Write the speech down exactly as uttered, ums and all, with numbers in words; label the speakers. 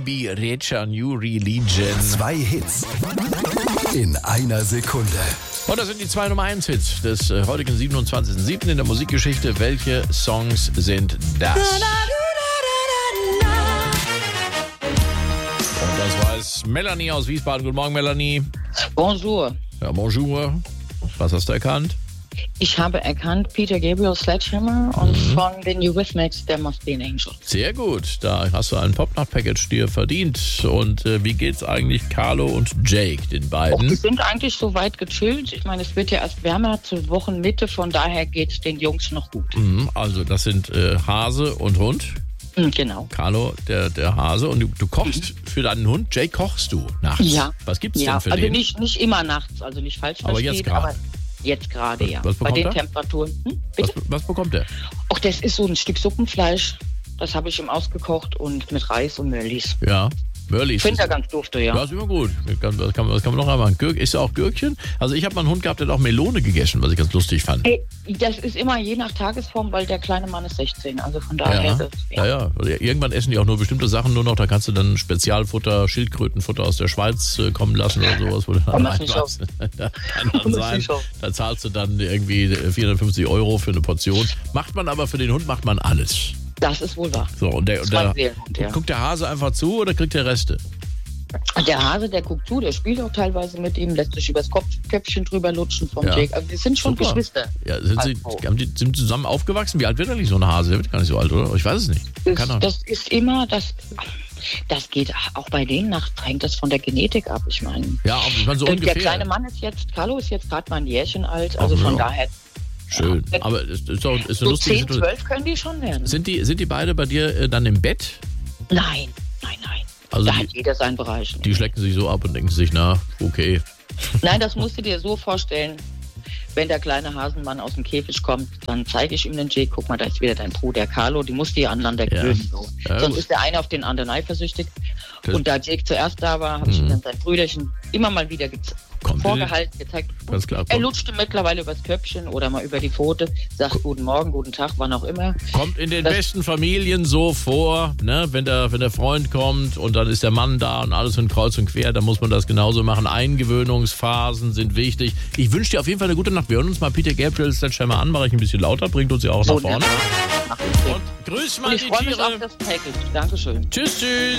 Speaker 1: Baby Recha New Religion.
Speaker 2: Zwei Hits in einer Sekunde.
Speaker 1: Und das sind die zwei Nummer eins Hits des äh, heutigen siebenundzwanzigsten siebten in der Musikgeschichte. Welche Songs sind das? Und das weiß Melanie aus Wiesbaden. Guten Morgen, Melanie.
Speaker 3: Bonjour.
Speaker 1: Ja, bonjour. Was hast du erkannt?
Speaker 3: Ich habe erkannt Peter Gabriel, Sledgehammer und mhm. von den Eurythmics, There Must Be an Angel.
Speaker 1: Sehr gut, da hast du ein Pop-Nacht-Package dir verdient. Und äh, wie geht's eigentlich Carlo und Jake, den beiden?
Speaker 3: Och, die sind eigentlich so weit gechillt. Ich meine, es wird ja erst wärmer zur Wochenmitte, von daher geht's den Jungs noch gut.
Speaker 1: Mhm, also das sind äh, Hase und Hund.
Speaker 3: Mhm, genau.
Speaker 1: Carlo, der, der Hase. Und du, du kochst mhm. für deinen Hund. Jake, kochst du nachts?
Speaker 3: Ja.
Speaker 1: Was gibt's
Speaker 3: ja,
Speaker 1: denn für
Speaker 3: also
Speaker 1: den?
Speaker 3: nicht, nicht immer nachts, also nicht falsch
Speaker 1: aber
Speaker 3: verstehen.
Speaker 1: Jetzt gerade.
Speaker 3: Jetzt gerade, ja.
Speaker 1: Was
Speaker 3: Bei den
Speaker 1: er?
Speaker 3: Temperaturen. Hm,
Speaker 1: was, was bekommt er?
Speaker 3: Och, das ist so ein Stück Suppenfleisch. Das habe ich ihm ausgekocht und mit Reis und Mörlis.
Speaker 1: Ja, Mörlis.
Speaker 3: Ich finde er ganz dufte, ja.
Speaker 1: Ja, ist immer gut. Was kann, was kann man noch einmal machen? Ist ja auch Gürkchen? Also ich habe mal einen Hund gehabt, der hat auch Melone gegessen, was ich ganz lustig fand.
Speaker 3: Hey, das ist immer je nach Tagesform, weil der kleine Mann ist sechzehn. Also von daher...
Speaker 1: Ja,
Speaker 3: das,
Speaker 1: ja. ja, ja. Irgendwann essen die auch nur bestimmte Sachen nur noch. Da kannst du dann Spezialfutter, Schildkrötenfutter aus der Schweiz äh, kommen lassen oder sowas. Wo du dann reinmachst. Da kann dann sein, da zahlst du dann irgendwie vierhundertfünfzig Euro für eine Portion. Macht man aber für den Hund, macht man alles.
Speaker 3: Das ist wohl wahr.
Speaker 1: So, und der, und der,
Speaker 3: Seelenhund, ja.
Speaker 1: Guckt der Hase einfach zu oder kriegt der Reste?
Speaker 3: Der Hase, der guckt zu, der spielt auch teilweise mit ihm, lässt sich übers Kopf, Köpfchen drüber lutschen vom
Speaker 1: Ja.
Speaker 3: Jake. Also die sind schon
Speaker 1: Super.
Speaker 3: Geschwister.
Speaker 1: Ja, sind sie
Speaker 3: Also.
Speaker 1: haben die, sind zusammen aufgewachsen? Wie alt wird eigentlich so ein Hase? Der wird gar nicht so alt, oder? Ich weiß es nicht.
Speaker 3: Das,
Speaker 1: Keine Ahnung.
Speaker 3: das ist immer, das, das geht auch bei denen nach, hängt das von der Genetik ab. Ich meine,
Speaker 1: Ja, auch, ich meine so
Speaker 3: der
Speaker 1: ungefähr.
Speaker 3: kleine Mann ist jetzt, Carlo ist jetzt gerade mal ein Jährchen alt, also
Speaker 1: Ach,
Speaker 3: von
Speaker 1: ja.
Speaker 3: daher.
Speaker 1: Schön.
Speaker 3: Ja.
Speaker 1: Aber es ist, doch, ist eine
Speaker 3: So
Speaker 1: lustige
Speaker 3: zehn,
Speaker 1: Situation.
Speaker 3: zwölf können die schon werden.
Speaker 1: Sind die, sind die beide bei dir äh, dann im Bett?
Speaker 3: Nein, nein, nein.
Speaker 1: Also
Speaker 3: da
Speaker 1: die,
Speaker 3: hat jeder seinen Bereich.
Speaker 1: die schlecken sich so ab und denken sich, na, okay.
Speaker 3: Nein, das musst du dir so vorstellen. Wenn der kleine Hasenmann aus dem Käfig kommt, dann zeige ich ihm den Jake, guck mal, da ist wieder dein Bruder Carlo, die muss die aneinander
Speaker 1: Ja.
Speaker 3: gewöhnen. So.
Speaker 1: Ja,
Speaker 3: Sonst
Speaker 1: gut.
Speaker 3: ist der eine auf den anderen eifersüchtig.
Speaker 1: Das-
Speaker 3: Und da Jake zuerst da war, habe ich
Speaker 1: Mhm.
Speaker 3: ihm dann sein Brüderchen immer mal wieder ge
Speaker 1: Kommt
Speaker 3: vorgehalten, gezeigt.
Speaker 1: Ganz klar.
Speaker 3: Er
Speaker 1: Kommt,
Speaker 3: lutschte mittlerweile übers Köpfchen oder mal über die Pfote, sagt guten Morgen, guten Tag, wann auch immer.
Speaker 1: kommt in den
Speaker 3: Das-
Speaker 1: besten Familien so vor, ne? wenn, der, wenn der Freund kommt und dann ist der Mann da und alles in Kreuz und Quer, dann muss man das genauso machen. Eingewöhnungsphasen sind wichtig. Ich wünsche dir auf jeden Fall eine gute Nacht. Wir hören uns mal Peter Gabriel, Sledgehammer an, mache ich ein bisschen lauter, bringt uns ja auch nach vorne.
Speaker 3: Wunderbar. Mach ich.
Speaker 1: Und grüß mal
Speaker 3: Und ich
Speaker 1: die
Speaker 3: freue mich
Speaker 1: Tiere.
Speaker 3: auf das Package. Dankeschön.
Speaker 1: Tschüss, tschüss.